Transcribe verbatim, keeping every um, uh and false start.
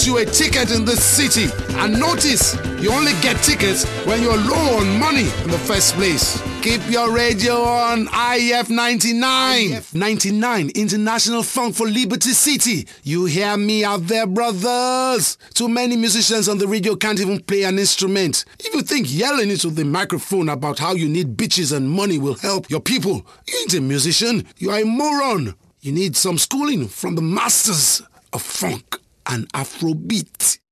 you a ticket in this city. And notice, you only get tickets when you're low on money in the first place. Keep your radio on I F ninety-nine. I F ninety-nine, International Funk for Liberty City. You hear me out there, brothers? Too many musicians on the radio can't even play an instrument. If you think yelling into the microphone about how you need bitches and money will help your people, you ain't a musician. You are a moron. You need some schooling from the masters of funk and Afrobeat.